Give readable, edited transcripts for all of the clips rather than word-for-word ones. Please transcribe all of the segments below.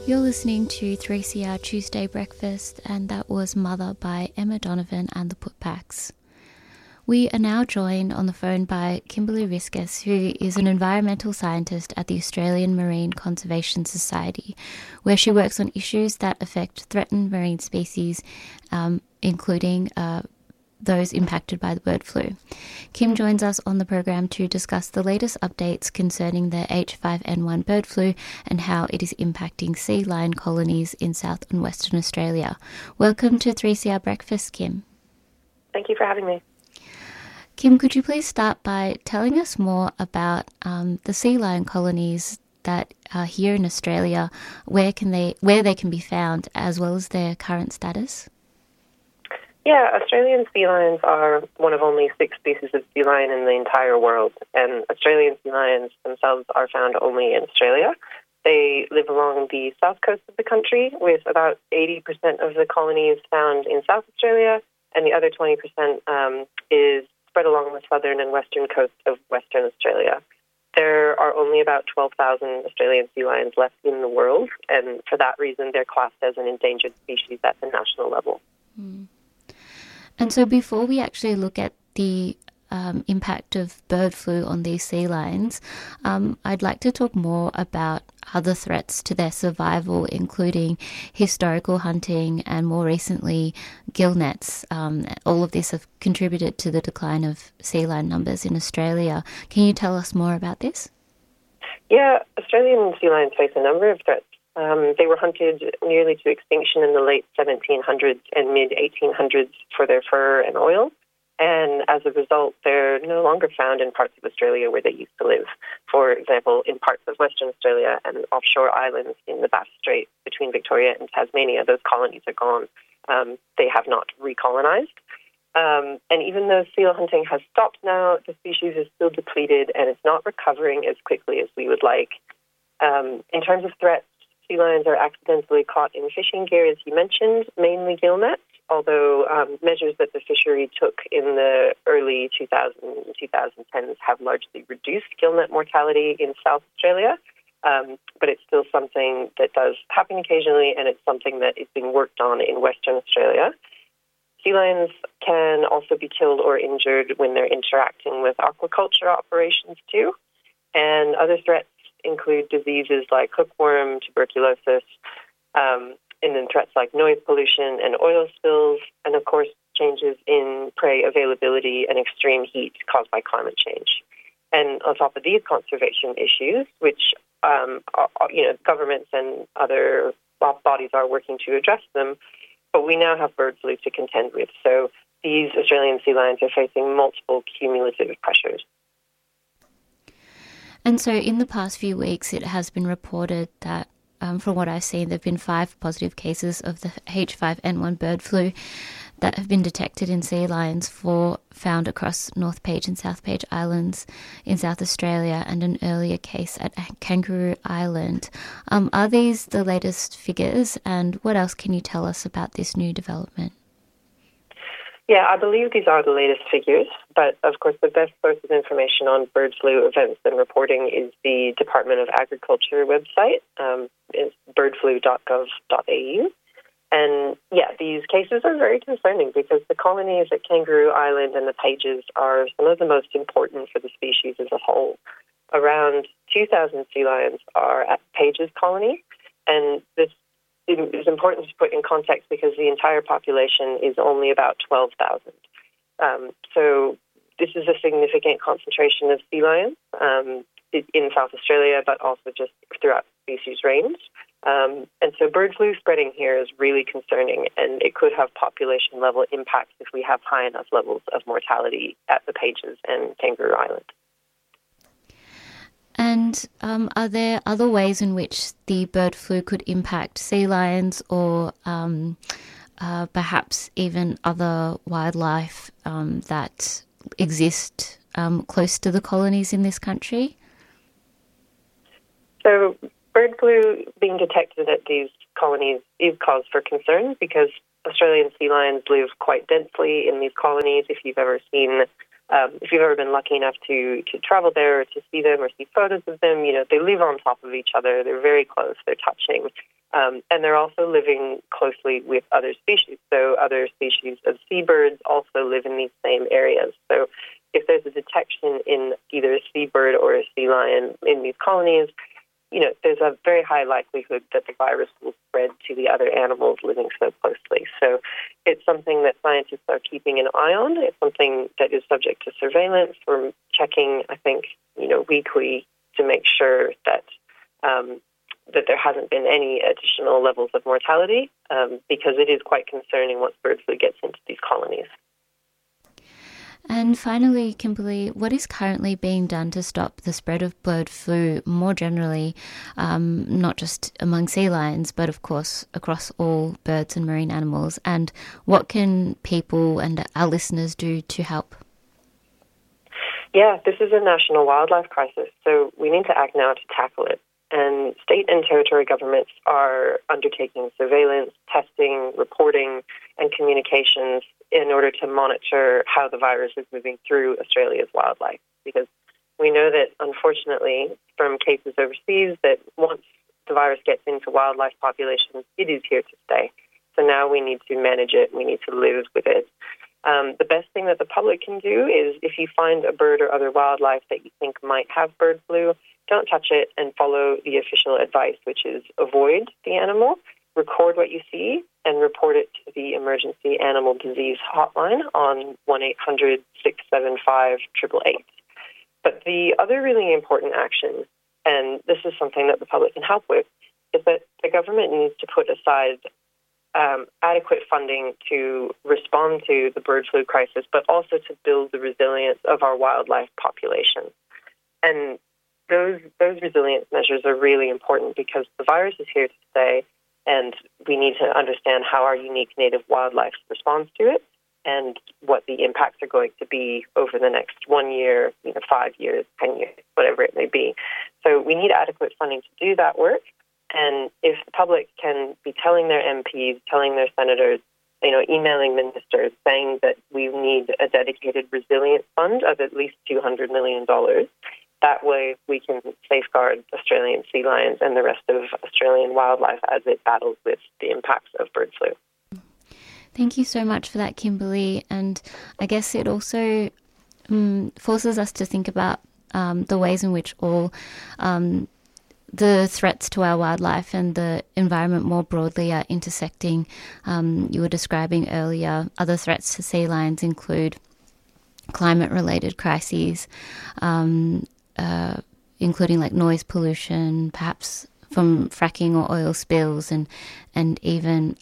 You're listening to 3CR Tuesday Breakfast, and that was Mother by Emma Donovan and the Putbacks. We are now joined on the phone by Kimberly Riskus, who is an environmental scientist at the Australian Marine Conservation Society, where she works on issues that affect threatened marine species, including those impacted by the bird flu. Kim joins us on the program to discuss the latest updates concerning the H5N1 bird flu and how it is impacting sea lion colonies in South and Western Australia. Welcome to 3CR Breakfast, Kim. Thank you for having me. Kim, could you please start by telling us more about the sea lion colonies that are here in Australia, where they can be found, as well as their current status? Yeah, Australian sea lions are one of only 6 species of sea lion in the entire world, and Australian sea lions themselves are found only in Australia. They live along the south coast of the country, with about 80% of the colonies found in South Australia, and the other 20% is spread along the southern and western coast of Western Australia. There are only about 12,000 Australian sea lions left in the world, and for that reason they're classed as an endangered species at the national level. And so before we actually look at the impact of bird flu on these sea lions, I'd like to talk more about other threats to their survival, including historical hunting and more recently gill nets. All of this have contributed to the decline of sea lion numbers in Australia. Can you tell us more about this? Yeah, Australian sea lions face a number of threats. They were hunted nearly to extinction in the late 1700s and mid-1800s for their fur and oil, and as a result, they're no longer found in parts of Australia where they used to live. For example, in parts of Western Australia and offshore islands in the Bass Strait between Victoria and Tasmania, those colonies are gone. They have not recolonized. And even though seal hunting has stopped now, the species is still depleted and it's not recovering as quickly as we would like. In terms of threats, sea lions are accidentally caught in fishing gear, as you mentioned, mainly gill nets, although measures that the fishery took in the early 2010s have largely reduced gill net mortality in South Australia. But it's still something that does happen occasionally, and it's something that is being worked on in Western Australia. Sea lions can also be killed or injured when they're interacting with aquaculture operations too, and other threats include diseases like hookworm, tuberculosis, and then threats like noise pollution and oil spills, and of course changes in prey availability and extreme heat caused by climate change. And on top of these conservation issues, which governments and other bodies are working to address them, but we now have bird flu to contend with. So these Australian sea lions are facing multiple cumulative pressures. And so in the past few weeks, it has been reported that, from what I've seen, there have been 5 positive cases of the H5N1 bird flu that have been detected in sea lions found across North Page and South Page Islands in South Australia, and an earlier case at Kangaroo Island. Are these the latest figures, and what else can you tell us about this new development? Yeah, I believe these are the latest figures, but of course the best source of information on bird flu events and reporting is the Department of Agriculture website. It's birdflu.gov.au. And yeah, these cases are very concerning because the colonies at Kangaroo Island and the Pages are some of the most important for the species as a whole. Around 2,000 sea lions are at Pages colony, and this is important to put in context because the entire population is only about 12,000. So this is a significant concentration of sea lions in South Australia, but also just throughout the species range. And so bird flu spreading here is really concerning, and it could have population-level impacts if we have high enough levels of mortality at the Pages and Kangaroo Island. And are there other ways in which the bird flu could impact sea lions or perhaps even other wildlife that exist close to the colonies in this country? So bird flu being detected at these colonies is cause for concern because Australian sea lions live quite densely in these colonies. If you've ever been lucky enough to travel there or to see them or see photos of them, they live on top of each other. They're very close. They're touching. And they're also living closely with other species. So other species of seabirds also live in these same areas. So if there's a detection in either a seabird or a sea lion in these colonies, there's a very high likelihood that the virus will spread to the other animals living so closely. So it's something that scientists are keeping an eye on. It's something that is subject to surveillance. We're checking, I think, weekly to make sure that that there hasn't been any additional levels of mortality, because it is quite concerning once bird flu gets into these colonies. And finally, Kimberly, what is currently being done to stop the spread of bird flu more generally, not just among sea lions, but of course across all birds and marine animals? And what can people and our listeners do to help? Yeah, this is a national wildlife crisis, so we need to act now to tackle it. And state and territory governments are undertaking surveillance, testing, reporting, and communications in order to monitor how the virus is moving through Australia's wildlife. Because we know that, unfortunately, from cases overseas, that once the virus gets into wildlife populations, it is here to stay. So now we need to manage it. We need to live with it. The best thing that the public can do is, if you find a bird or other wildlife that you think might have bird flu, don't touch it and follow the official advice, which is avoid the animal, record what you see, and report it to the Emergency Animal Disease Hotline on 1-800-675-888. But the other really important action, and this is something that the public can help with, is that the government needs to put aside adequate funding to respond to the bird flu crisis, but also to build the resilience of our wildlife population. And those resilience measures are really important because the virus is here to stay, and we need to understand how our unique native wildlife responds to it and what the impacts are going to be over the next 1 year, 5 years, 10 years, whatever it may be. So we need adequate funding to do that work. And if the public can be telling their MPs, telling their senators, emailing ministers, saying that we need a dedicated resilience fund of at least $200 million, that way we can safeguard Australian sea lions and the rest of Australian wildlife as it battles with the impacts of bird flu. Thank you so much for that, Kimberly. And I guess it also forces us to think about the ways in which all the threats to our wildlife and the environment more broadly are intersecting. You were describing earlier, other threats to sea lions include climate-related crises, including like noise pollution, perhaps from fracking or oil spills, and even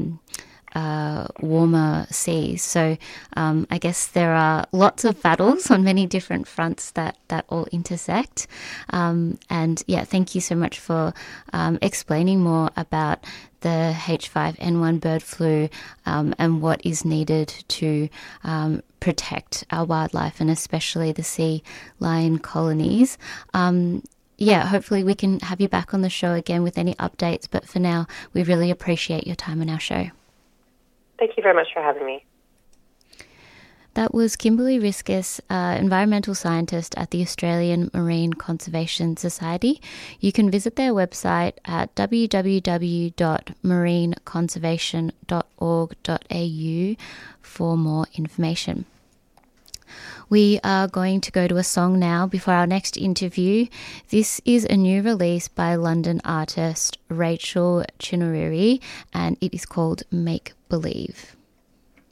warmer seas. So I guess there are lots of battles on many different fronts that all intersect. And yeah, thank you so much for explaining more about the H5N1 bird flu and what is needed to protect our wildlife and especially the sea lion colonies. Hopefully we can have you back on the show again with any updates. But for now, we really appreciate your time on our show. Thank you very much for having me. That was Kimberly Riskus, environmental scientist at the Australian Marine Conservation Society. You can visit their website at www.marineconservation.org.au for more information. We are going to go to a song now before our next interview. This is a new release by London artist Rachel Chinuriri, and it is called Make Believe.